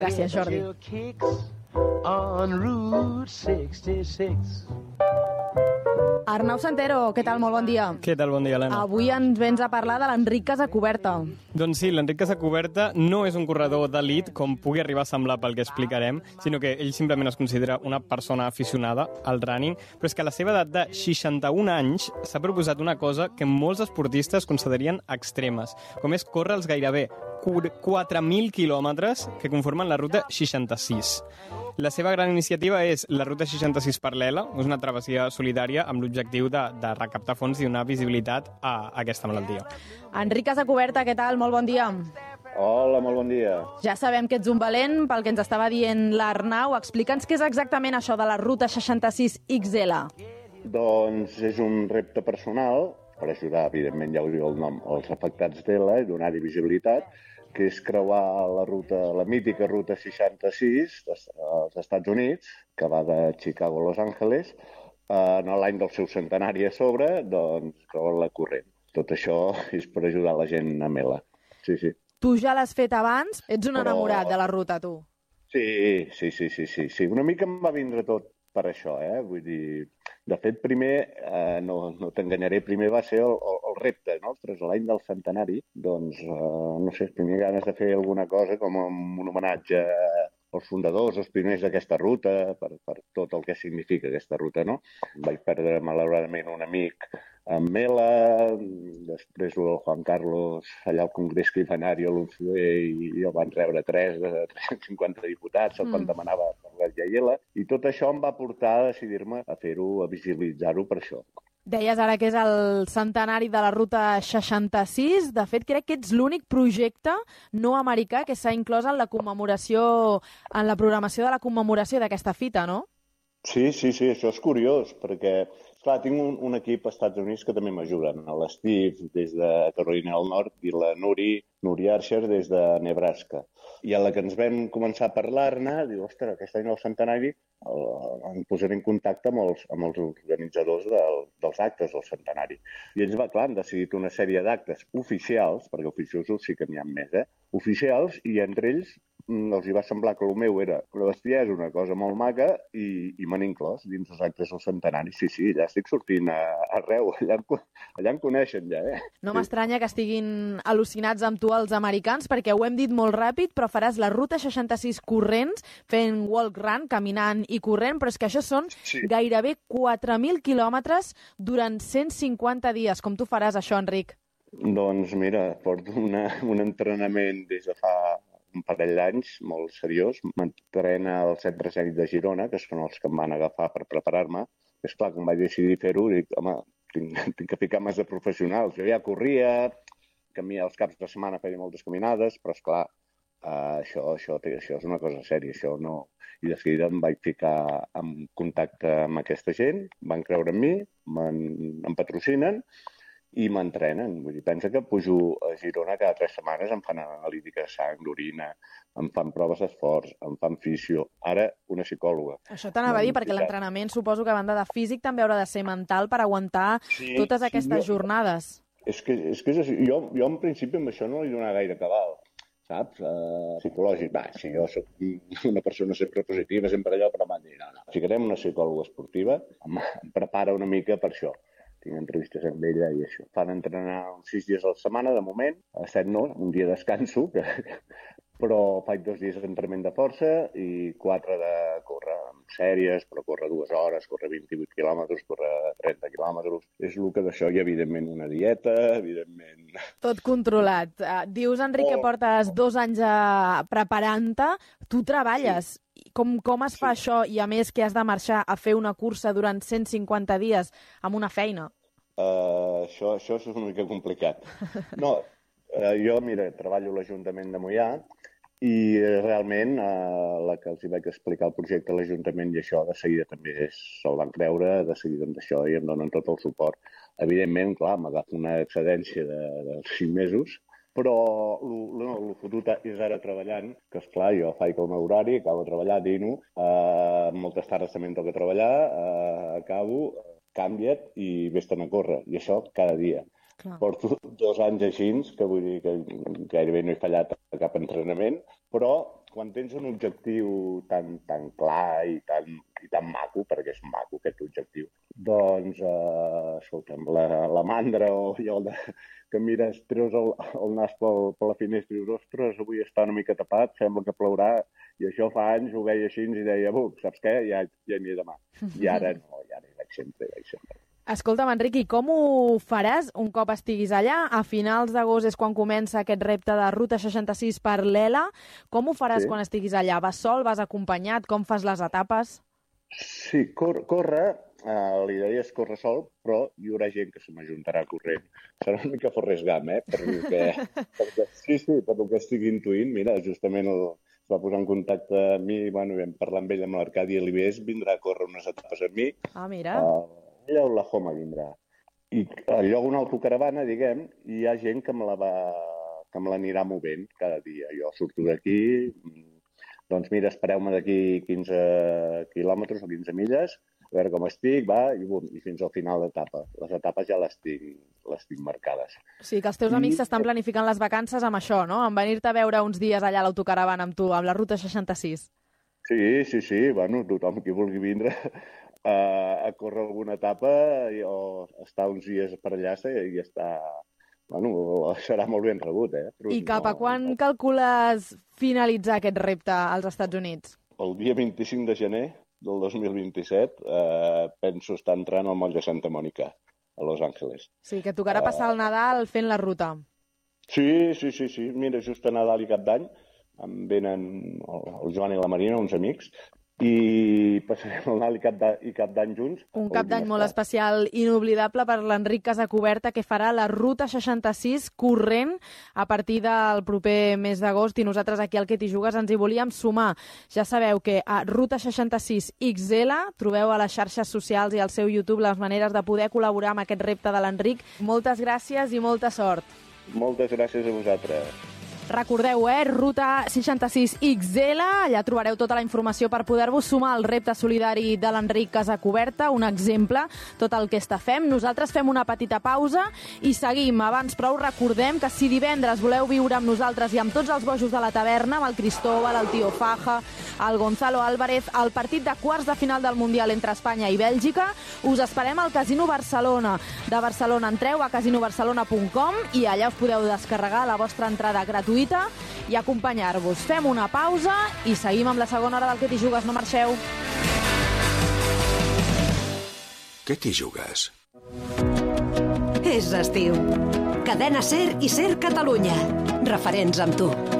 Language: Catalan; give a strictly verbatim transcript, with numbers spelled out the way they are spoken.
Gràcies, Jordi. On Route seixanta-sis. Arnau Santero, què tal? Molt bon dia. Què tal? Bon dia, Helena. Avui ens vens a parlar de l'Enric Casacuberta. Doncs sí, l'Enric Casacuberta no és un corredor d'elit, com pugui arribar a semblar pel que explicarem, sinó que ell simplement es considera una persona aficionada al running, però és que a la seva edat de seixanta-un anys s'ha proposat una cosa que molts esportistes considerarien extremes, com és córrer els gairebé quatre mil quilòmetres que conformen la ruta seixanta-sis. La seva gran iniciativa és la ruta seixanta-sis paral·lela, és una travessia solidària amb l'objectiu de, de recaptar fons i donar visibilitat a, a aquesta malaltia. Enric Casacuberta, què tal? Molt bon dia. Hola, molt bon dia. Ja sabem que ets un valent, pel que ens estava dient l'Arnau. Explica'ns què és exactament això de la ruta seixanta-sis X L. Doncs és un repte personal per ajudar, evidentment, ja ho diu el nom, als afectats d'E L A i donar-hi visibilitat, que és creuar la ruta, la mítica ruta seixanta-sis dels Estats Units, que va de Chicago a Los Angeles, en l'any del seu centenari a sobre, doncs creuar-la corrent. Tot això és per ajudar la gent amb E L A. Sí, sí. Tu ja l'has fet abans? Ets un Però... enamorat de la ruta, tu. Sí, sí, sí, sí, sí, sí. Una mica em va vindre tot per això, eh? Vull dir, de fet, primer, eh, no, no t'enganyaré, primer va ser el, el, el repte, no? Ostres, l'any del centenari, doncs, eh, no sé, primer ganes de fer alguna cosa com un homenatge als fundadors, els primers d'aquesta ruta, per, per tot el que significa aquesta ruta, no? Vaig perdre, malauradament, un amic amb E L A, després el Juan Carlos allà al Congrés que hi va anar-hi a l'U N C D i, i el van rebre tres de tres-cents cinquanta diputats, el mm. quan demanava per la I L A, i tot això em va portar a decidir-me a fer-ho, a visibilitzar-ho per això. Deies ara que és el centenari de la ruta seixanta-sis. De fet, crec que ets l'únic projecte no americà que s'ha inclòs en la commemoració, en la programació de la commemoració d'aquesta fita, no? Sí, sí, sí, això és curiós, perquè, clar, tinc un, un equip als Estats Units que també m'ajuden, l'Steve des de Carolina del Nord i la Nuri, Nuri Archer des de Nebraska. I a la que ens vam començar a parlar-ne, diu, ostres, aquest any el centenari, el, em posaré en contacte amb els, amb els organitzadors del, dels actes del centenari. I ells, va, clar, han decidit una sèrie d'actes oficials, perquè oficiosos sí que n'hi ha més, eh? Oficials, i entre ells els hi va semblar que el meu era una bestiesa, una cosa molt maca, i, i m'han inclòs dins els actes del centenari. Sí, sí, ja estic sortint a, arreu, allà em, allà em coneixen ja, eh? No m'estranya que estiguin al·lucinats amb tu els americans, perquè ho hem dit molt ràpid, però faràs la ruta seixanta-sis corrents, fent walk run, caminant i corrent, però és que això són sí. gairebé quatre mil quilòmetres durant cent cinquanta dies. Com tu faràs això, Enric? Doncs mira, porto una, un entrenament des de fa un parell d'anys, molt seriós. M'entrena al Centre Escènic de Girona, que són els que em van agafar per preparar-me. És clar, quan vaig decidir fer-ho, dic, home, tinc, tinc que ficar més de professionals. Jo ja corria, camia els caps de setmana, feia moltes caminades, però, esclar, uh, això, això, això és una cosa sèria, això no... I de seguida em vaig ficar en contacte amb aquesta gent, van creure en mi, em patrocinen, i m'entrenen. Vull dir, pensa que pujo a Girona cada tres setmanes, em fan analítica de sang, d'orina, em fan proves d'esforç, em fan fisio. Ara, una psicòloga. Això t'anava a dir, perquè l'entrenament suposo que a banda de físic també haurà de ser mental per aguantar sí, totes aquestes sí, jo, jornades. És que, és que és així. Jo, jo en principi amb això no li donava gaire cabal, saps? Uh, psicològic, va, si jo soc una persona sempre positiva, sempre allò, però m'han dit, no, no. Ficarem una psicòloga esportiva, em, em prepara una mica per això. Tinc entrevistes amb ella i això. Fan entrenar uns sis dies a la setmana, de moment, a set no, un dia de descanso, que, però faig dos dies d'entrenament de força i quatre de córrer amb sèries, però córrer dues hores, córrer vint-i-vuit quilòmetres, córrer trenta quilòmetres. És el que d'això, i evidentment una dieta, evidentment... Tot controlat. Uh, dius, Enric, oh. que portes dos anys uh, preparant-te. Tu treballes. Sí. Com, com es fa sí. això? I a més que has de marxar a fer una cursa durant cent cinquanta dies amb una feina? Uh, això, això és una mica complicat. No, uh, jo, mira, treballo a l'Ajuntament de Moià i uh, realment uh, la que els hi vaig explicar el projecte a l'Ajuntament i això de seguida també se'l van creure, de seguida amb això i em donen tot el suport. Evidentment, clar, m'agafo una excedència de, de cinc mesos, però el no, fotut és ara treballant, que esclar, jo faig el meu horari, acabo de treballar, dino, eh, moltes tardes també em toca treballar, eh, acabo, canvia't i vés-te'n a córrer, i això cada dia. Clar. Porto dos anys així, que vull dir que gairebé no he fallat a cap entrenament, però quan tens un objectiu tan, tan clar i tan, i tan maco, perquè és maco aquest objectiu, doncs, eh, escolta'm, la, la mandra o allò de, que mires, treus el, el nas pel, per la finestra i dius, ostres, avui està una mica tapat, sembla que plourà, i això fa anys ho veia així i deia, buc, saps què? Ja, ja n'hi he demà. I ara no, i ara hi vaig sempre, hi vaig sempre. Escolta'm, Enric, i com ho faràs un cop estiguis allà? A finals d'agost és quan comença aquest repte de Ruta seixanta-sis per l'Ela. Com ho faràs sí. quan estiguis allà? Vas sol, vas acompanyat? Com fas les etapes? Sí, cor córrer, uh, la idea és córrer sol, però hi haurà gent que se m'ajuntarà corrent. Serà una mica Forrest Gump, eh? Per lo que, perquè, sí, sí, per lo que estic intuint. Mira, justament el, es va posar en contacte amb mi, bueno, vam parlar amb ell, amb l'Arcadi Alibés, vindrà a córrer unes etapes amb mi. Ah, mira. Uh, allà on la Homa vindrà. I allò una autocaravana, diguem, i hi ha gent que me la va, que me l'anirà movent cada dia. Jo surto d'aquí, doncs mira, espereu-me d'aquí quinze quilòmetres o quinze milles, a veure com estic, va, i, bum, i fins al final d'etapa. Les etapes ja les tinc, les tinc marcades. O sigui que els teus amics s'estan planificant les vacances amb això, no? En venir-te a veure uns dies allà a l'autocaravana amb tu, amb la Ruta seixanta-sis. Sí, sí, sí, bueno, tothom qui vulgui vindre a, a córrer alguna etapa i, o estar uns dies per allà i està... Bueno, serà molt ben rebut, eh? Però I cap a no, quan no... calcules finalitzar aquest repte als Estats Units? El dia vint-i-cinc de gener del dos mil vint-i-set eh, penso estar entrant al moll de Santa Mònica, a Los Angeles. Sí, que tocarà passar el Nadal fent la ruta. Sí, sí, sí, sí. Mira, just a Nadal i Cap d'Any em venen el Joan i la Marina, uns amics, i passarem el Nadal i Cap d'Any junts. Un Cap d'Any molt especial, inoblidable per l'Enric Casacuberta, que farà la Ruta seixanta-sis corrent a partir del proper mes d'agost, i nosaltres aquí al Que t'hi jugues ens hi volíem sumar. Ja sabeu que a Ruta seixanta-sis X L trobeu a les xarxes socials i al seu YouTube les maneres de poder col·laborar amb aquest repte de l'Enric. Moltes gràcies i molta sort. Moltes gràcies a vosaltres. Recordeu, eh? Ruta seixanta-sis X L, allà trobareu tota la informació per poder-vos sumar al repte solidari de l'Enric Casacuberta, un exemple, tot el que està fem. Nosaltres fem una petita pausa i seguim. Abans, però, us recordem que si divendres voleu viure amb nosaltres i amb tots els bojos de la taverna, amb el Cristóbal, el Tio Faja, el Gonzalo Álvarez, el partit de quarts de final del Mundial entre Espanya i Bèlgica, us esperem al Casino Barcelona. De Barcelona entreu a casino barcelona punt com i allà us podeu descarregar la vostra entrada gratuïta i acompanyar-vos. Fem una pausa i seguim amb la segona hora del Que t'hi jugues. No marxeu. Que t'hi jugues? És estiu. Cadena SER i SER Catalunya. Referents amb tu.